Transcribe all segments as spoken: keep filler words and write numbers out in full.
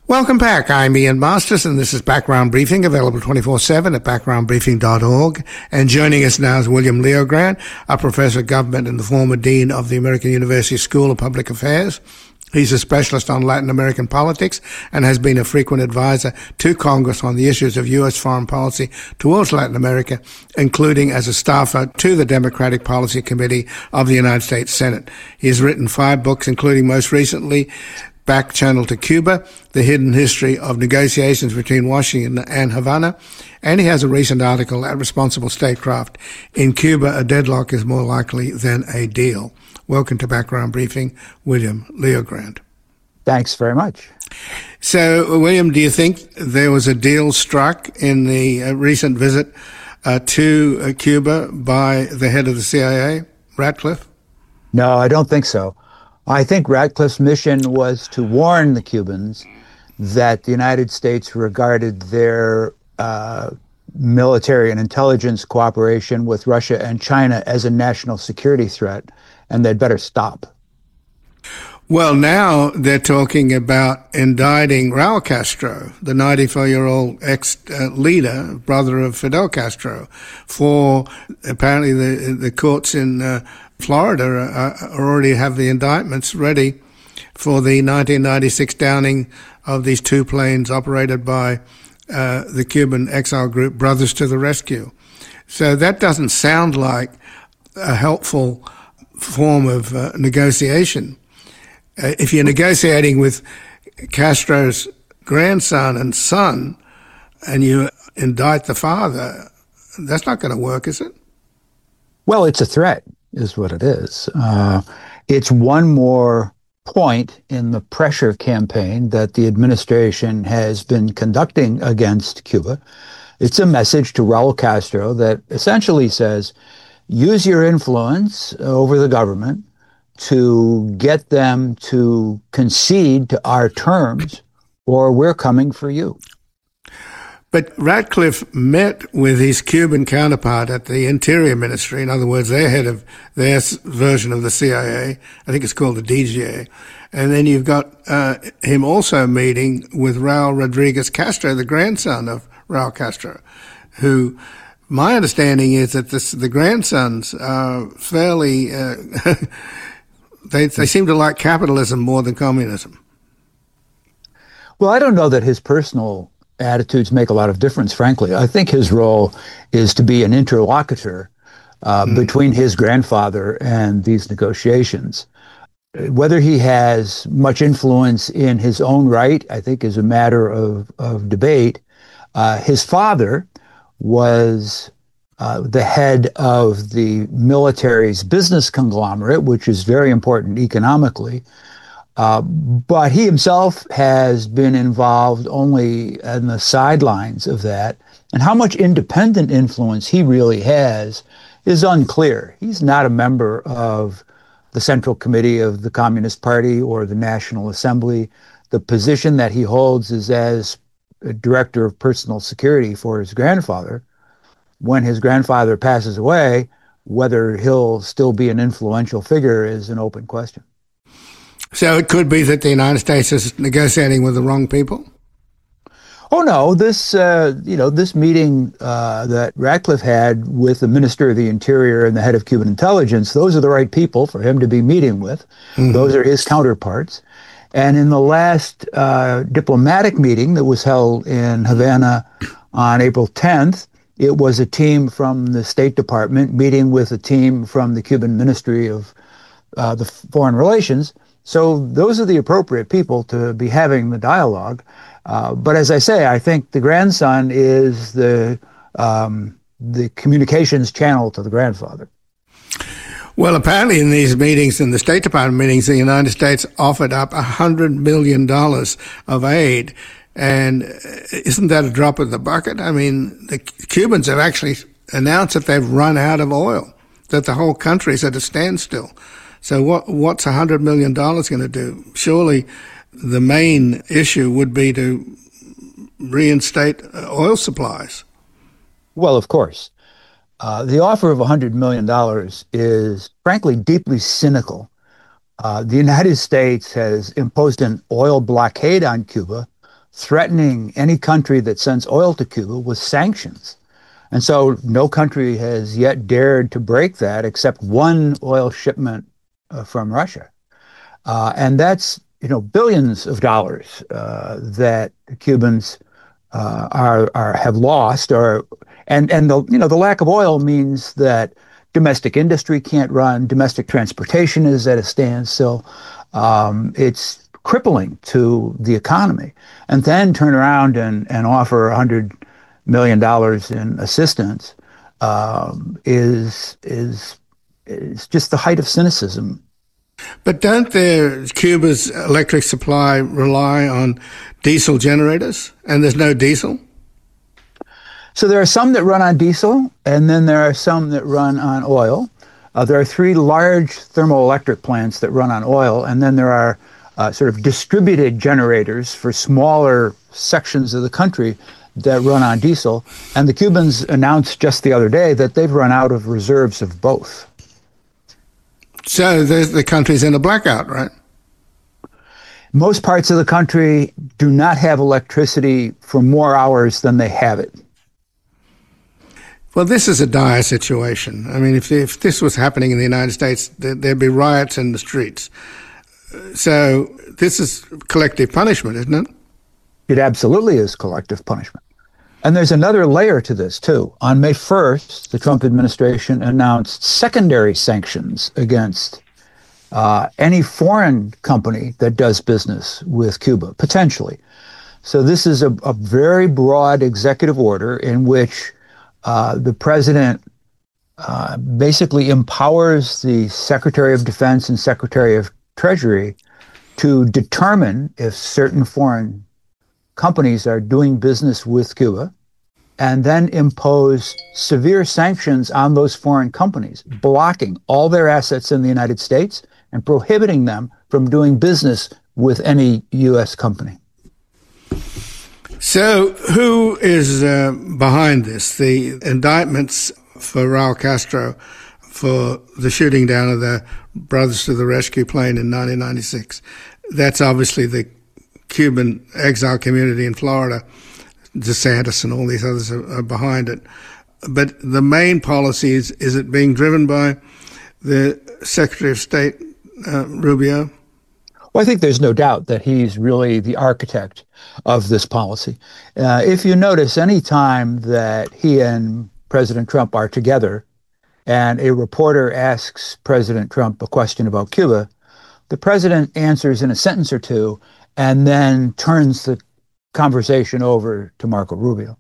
Welcome back. I'm Ian Masters, and this is Background Briefing, available twenty-four seven at background briefing dot org. And joining us now is William Leogrand, a professor of government and the former dean of the American University School of Public Affairs. He's a specialist on Latin American politics and has been a frequent advisor to Congress on the issues of U S foreign policy towards Latin America, including as a staffer to the Democratic Policy Committee of the United States Senate. He has written five books, including most recently Back Channel to Cuba, The Hidden History of Negotiations Between Washington and Havana, and he has a recent article at Responsible Statecraft, In Cuba, a Deadlock is More Likely Than a Deal. Welcome to Background Briefing, William Leogrand. Thanks very much. So, William, do you think there was a deal struck in the uh, recent visit uh, to uh, Cuba by the head of the C I A, Ratcliffe? No, I don't think so. I think Ratcliffe's mission was to warn the Cubans that the United States regarded their uh, military and intelligence cooperation with Russia and China as a national security threat, and they'd better stop. Well, now they're talking about indicting Raul Castro, the ninety-four-year-old ex-leader, brother of Fidel Castro, for apparently the the courts in uh, Florida uh, already have the indictments ready for the nineteen ninety-six downing of these two planes operated by uh, the Cuban exile group Brothers to the Rescue. So that doesn't sound like a helpful form of uh, negotiation. Uh, if you're negotiating with Castro's grandson and son and you indict the father, that's not going to work, is it? Well, it's a threat, is what it is. Uh, it's one more point in the pressure campaign that the administration has been conducting against Cuba. It's a message to Raul Castro that essentially says, use your influence over the government to get them to concede to our terms, or we're coming for you. But Ratcliffe met with his Cuban counterpart at the Interior Ministry, in other words, their head of their version of the C I A. I think it's called the D G A. And then you've got uh, him also meeting with Raul Rodriguez Castro, the grandson of Raul Castro, who my understanding is that this, the grandsons are fairly, uh, they, they seem to like capitalism more than communism. Well, I don't know that his personal attitudes make a lot of difference, frankly. I think his role is to be an interlocutor uh, mm. between his grandfather and these negotiations. Whether he has much influence in his own right, I think, is a matter of, of debate. Uh, his father was uh, the head of the military's business conglomerate, which is very important economically. Uh, but he himself has been involved only on the sidelines of that. And how much independent influence he really has is unclear. He's not a member of the Central Committee of the Communist Party or the National Assembly. The position that he holds is as a director of personal security for his grandfather. When his grandfather passes away, whether he'll still be an influential figure is an open question. So it could be that the United States is negotiating with the wrong people? Oh, no. This, uh, you know, this meeting uh, that Ratcliffe had with the Minister of the Interior and the head of Cuban intelligence, those are the right people for him to be meeting with. Mm-hmm. Those are his counterparts. And in the last uh, diplomatic meeting that was held in Havana on April tenth, it was a team from the State Department meeting with a team from the Cuban Ministry of uh, the Foreign Relations. So those are the appropriate people to be having the dialogue. Uh, but as I say, I think the grandson is the um, the communications channel to the grandfather. Well, apparently in these meetings, in the State Department meetings, the United States offered up one hundred million dollars of aid. And isn't that a drop in the bucket? I mean, the Cubans have actually announced that they've run out of oil, that the whole country is at a standstill. So what what's one hundred million dollars going to do? Surely the main issue would be to reinstate oil supplies. Well, of course. Uh, the offer of one hundred million dollars is, frankly, deeply cynical. Uh, the United States has imposed an oil blockade on Cuba threatening any country that sends oil to Cuba with sanctions. And so no country has yet dared to break that except one oil shipment uh, from Russia. Uh, and that's, you know, billions of dollars uh, that the Cubans uh, are, are have lost. Or and and the you know the lack of oil means that domestic industry can't run, domestic transportation is at a standstill. Um, it's crippling to the economy. And then turn around and, and offer one hundred million dollars in assistance um, is is is just the height of cynicism. But don't their Cuba's electric supply rely on diesel generators, and there's no diesel? So there are some that run on diesel, and then there are some that run on oil. Uh, there are three large thermoelectric plants that run on oil, and then there are uh, sort of distributed generators for smaller sections of the country that run on diesel. And the Cubans announced just the other day that they've run out of reserves of both. So the country's in a blackout, right? Most parts of the country do not have electricity for more hours than they have it. Well, this is a dire situation. I mean, if if this was happening in the United States, there'd be riots in the streets. So this is collective punishment, isn't it? It absolutely is collective punishment. And there's another layer to this, too. On May first, the Trump administration announced secondary sanctions against uh, any foreign company that does business with Cuba, potentially. So this is a, a very broad executive order in which uh, the president uh, basically empowers the Secretary of Defense and Secretary of Treasury to determine if certain foreign companies are doing business with Cuba, and then impose severe sanctions on those foreign companies, blocking all their assets in the United States and prohibiting them from doing business with any U S company. So who is uh, behind this? The indictments for Raul Castro for the shooting down of the Brothers to the Rescue plane in nineteen ninety-six. That's obviously the Cuban exile community in Florida. DeSantis and all these others are, are behind it. But the main policy is, is it being driven by the Secretary of State, uh, Rubio? Well, I think there's no doubt that he's really the architect of this policy. Uh, if you notice, any time that he and President Trump are together and a reporter asks President Trump a question about Cuba, the president answers in a sentence or two and then turns the conversation over to Marco Rubio,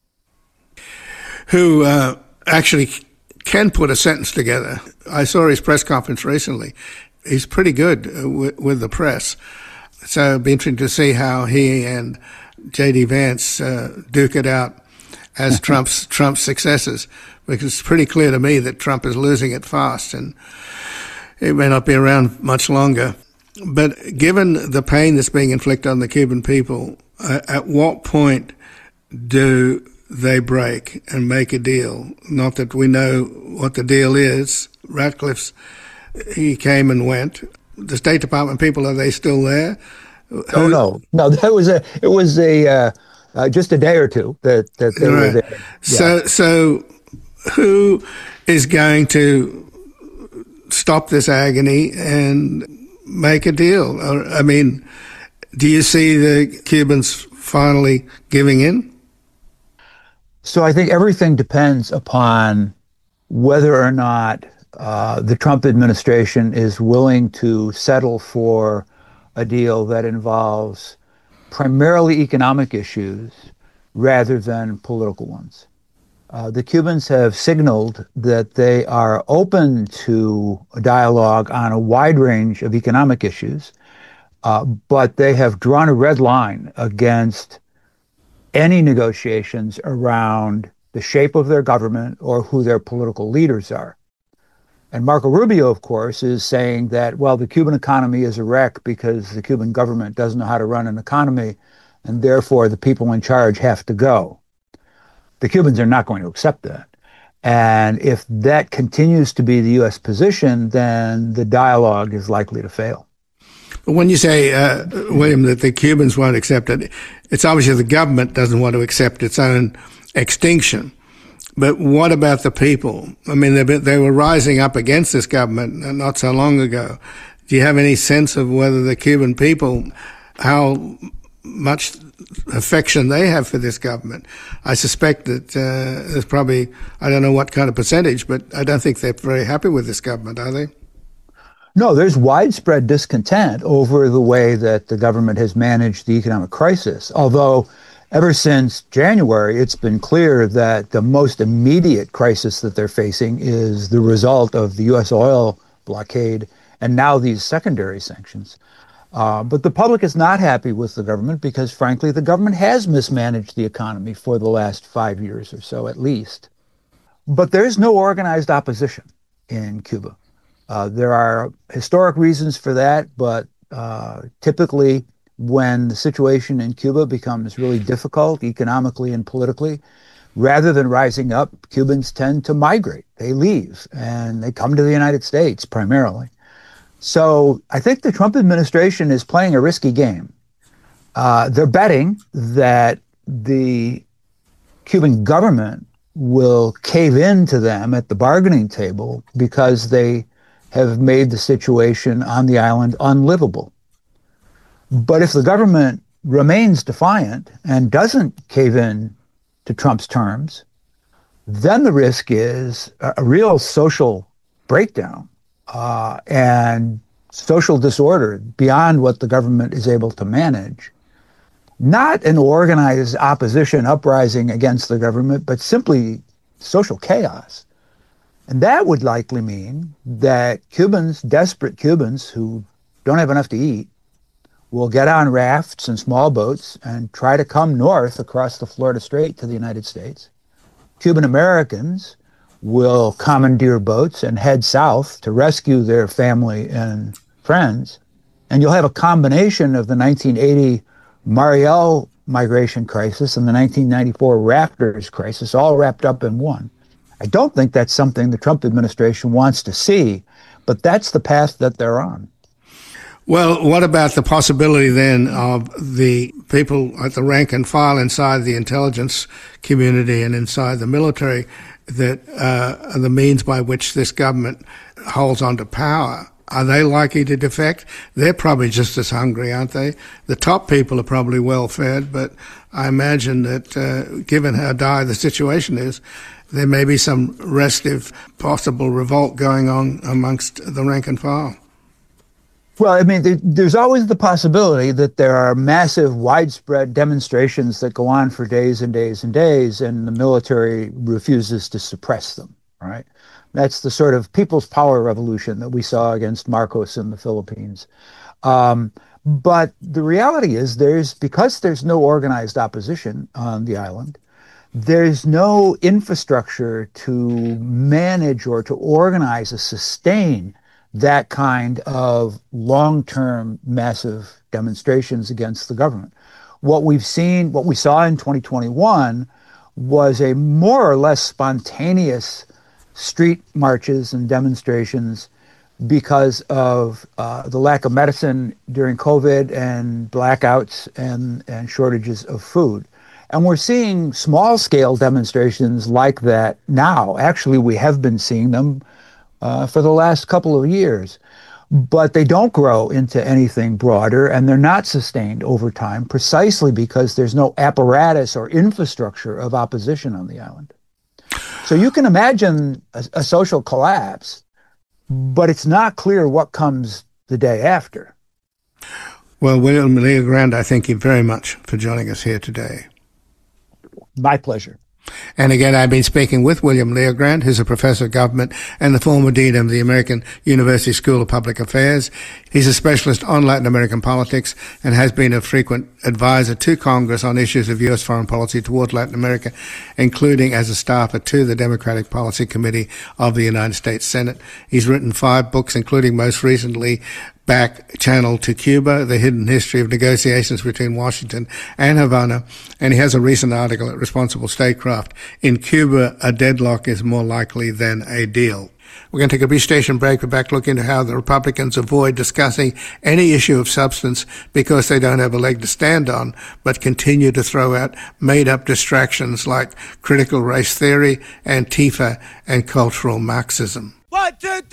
who uh, actually can put a sentence together. I saw his press conference recently. He's pretty good uh, w- with the press. So it'd be interesting to see how he and J D Vance uh, duke it out as Trump's Trump's successors, because it's pretty clear to me that Trump is losing it fast, and it may not be around much longer. But given the pain that's being inflicted on the Cuban people, uh, at what point do they break and make a deal? Not that we know what the deal is. Ratcliffe's, he came and went. The State Department people, are they still there? Oh, no. No, that was a, it was a, uh, uh, just a day or two that, that they right. were there. Yeah. So, so who is going to stop this agony and make a deal? I mean, do you see the Cubans finally giving in? So I think everything depends upon whether or not uh, the Trump administration is willing to settle for a deal that involves primarily economic issues rather than political ones. Uh, the Cubans have signaled that they are open to a dialogue on a wide range of economic issues, uh, but they have drawn a red line against any negotiations around the shape of their government or who their political leaders are. And Marco Rubio, of course, is saying that, well, the Cuban economy is a wreck because the Cuban government doesn't know how to run an economy, and therefore the people in charge have to go. The Cubans are not going to accept that. And if that continues to be the U S position, then the dialogue is likely to fail. But when you say, uh, William, that the Cubans won't accept it, it's obviously the government doesn't want to accept its own extinction. But what about the people? I mean, they, they were rising up against this government not so long ago. Do you have any sense of whether the Cuban people, how much affection they have for this government? I suspect that uh, there's probably, I don't know what kind of percentage, but I don't think they're very happy with this government, are they? No, there's widespread discontent over the way that the government has managed the economic crisis. Although ever since January, it's been clear that the most immediate crisis that they're facing is the result of the U S oil blockade and now these secondary sanctions. Uh, but the public is not happy with the government because, frankly, the government has mismanaged the economy for the last five years or so, at least. But there's no organized opposition in Cuba. Uh, there are historic reasons for that, but uh, typically when the situation in Cuba becomes really difficult economically and politically, rather than rising up, Cubans tend to migrate. They leave and they come to the United States primarily. So I think the Trump administration is playing a risky game. Uh, they're betting that the Cuban government will cave in to them at the bargaining table because they have made the situation on the island unlivable. But if the government remains defiant and doesn't cave in to Trump's terms, then the risk is a, a real social breakdown uh, and social disorder beyond what the government is able to manage. Not an organized opposition uprising against the government, but simply social chaos. And that would likely mean that Cubans, desperate Cubans who don't have enough to eat, will get on rafts and small boats and try to come north across the Florida Strait to the United States. Cuban Americans will commandeer boats and head south to rescue their family and friends. And you'll have a combination of the nineteen eighty Mariel migration crisis and the nineteen ninety-four Raptors crisis all wrapped up in one. I don't think that's something the Trump administration wants to see, but that's the path that they're on. Well, what about the possibility then of the people at the rank and file inside the intelligence community and inside the military that uh, are the means by which this government holds on to power? Are they likely to defect? They're probably just as hungry, aren't they? The top people are probably well fed, but I imagine that uh, given how dire the situation is, there may be some restive possible revolt going on amongst the rank and file. Well, I mean, there, there's always the possibility that there are massive, widespread demonstrations that go on for days and days and days, and the military refuses to suppress them, right? That's the sort of people's power revolution that we saw against Marcos in the Philippines. Um, but the reality is there's, because there's no organized opposition on the island, there's no infrastructure to manage or to organize or sustain that kind of long-term massive demonstrations against the government. What we've seen, what we saw in twenty twenty-one was a more or less spontaneous street marches and demonstrations because of uh, the lack of medicine during COVID and blackouts and, and shortages of food. And we're seeing small-scale demonstrations like that now. Actually, we have been seeing them uh, for the last couple of years. But they don't grow into anything broader, and they're not sustained over time precisely because there's no apparatus or infrastructure of opposition on the island. So you can imagine a, a social collapse, but it's not clear what comes the day after. Well, William Leogrand, I thank you very much for joining us here today. My pleasure. And again, I've been speaking with William Leogrand, who's a professor of government and the former dean of the American University School of Public Affairs. He's a specialist on Latin American politics and has been a frequent advisor to Congress on issues of U S foreign policy toward Latin America, including as a staffer to the Democratic Policy Committee of the United States Senate. He's written five books, including most recently Back Channel to Cuba, The Hidden History of Negotiations Between Washington and Havana. And he has a recent article at Responsible Statecraft, In Cuba, a Deadlock is More Likely Than a Deal. We're going to take a brief station break. We're back looking at how the Republicans avoid discussing any issue of substance because they don't have a leg to stand on, but continue to throw out made-up distractions like critical race theory, Antifa, and cultural Marxism. One, two, three.